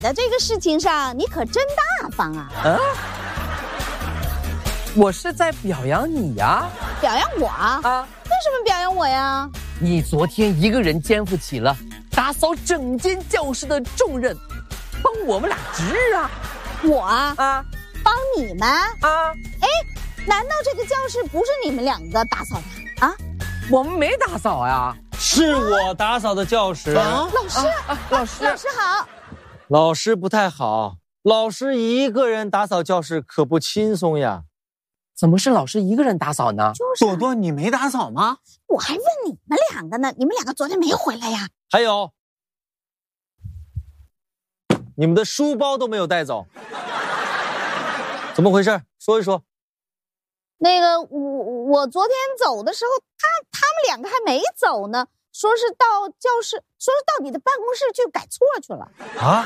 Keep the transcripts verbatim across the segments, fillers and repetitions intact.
的这个事情上，你可真大方啊！ 啊，我是在表扬你呀！ 表扬我啊？ 啊， 为什么表扬我呀？ 你昨天一个人肩负起了打扫整间教室的重任，帮我们俩值日啊！ 我啊？ 啊， 帮你们啊？ 哎，难道这个教室不是你们两个打扫的啊？ 我们没打扫呀。 是我打扫的教室。 啊、老师、 啊啊，老师， 老师好。 老师不太好，老师一个人打扫教室可不轻松呀。 怎么是老师一个人打扫呢？ 就是、 朵朵，你没打扫吗？ 我还问你们两个呢，你们两个昨天没回来呀？ 还有，你们的书包都没有带走，怎么回事？说一说。 那个，我我昨天走的时候，他他们两个还没走呢，说是到教室，说是到你的办公室去改错去了。 啊？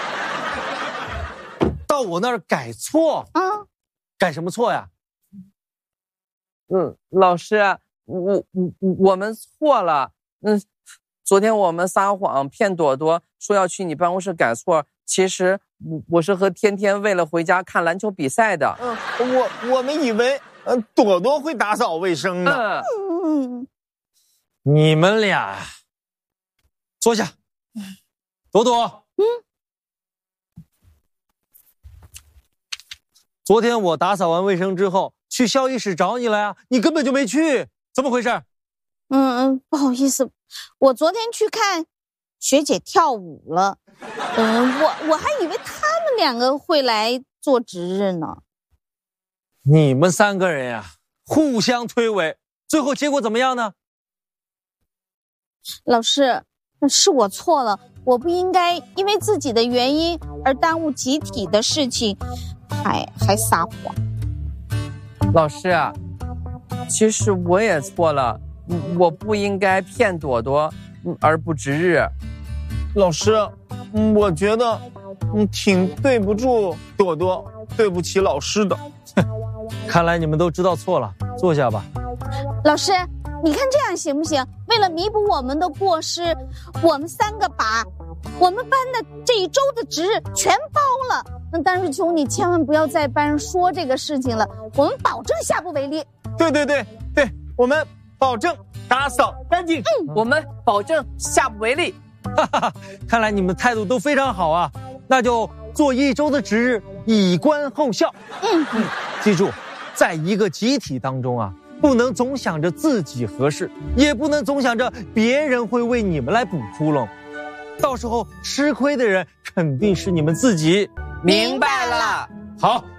到我那儿改错？ 嗯， 改什么错呀？ 嗯，老师，我我我们错了。嗯，昨天我们撒谎骗朵朵说要去你办公室改错，其实我我是和天天为了回家看篮球比赛的。 嗯，我我们以为呃朵朵会打扫卫生呢。 嗯， 你们俩坐下。朵朵， 嗯， 昨天我打扫完卫生之后去校医室找你了呀，你根本就没去，怎么回事？ 嗯嗯，不好意思，我昨天去看学姐跳舞了。嗯，我我还以为他们两个会来做值日呢。 你们三个人呀，互相推诿，最后结果怎么样呢？ 老师，是我错了，我不应该因为自己的原因而耽误集体的事情，还还撒谎。 老师，其实我也错了，我不应该骗朵朵而不值日。 老师，我觉得嗯挺对不住朵朵，对不起老师的。 看来你们都知道错了，坐下吧。 老师，你看这样行不行？为了弥补我们的过失，我们三个把我们班的这一周的值日全包了。那但是求你千万不要在班上说这个事情了，我们保证下不为例。 对对对对，我们保证打扫干净。 嗯，我们保证下不为例。 哈哈，看来你们态度都非常好啊，那就做一周的值日，以观后效。 嗯嗯， 记住，在一个集体当中啊，不能总想着自己合适，也不能总想着别人会为你们来补窟窿，到时候吃亏的人肯定是你们自己。 明白了。 好，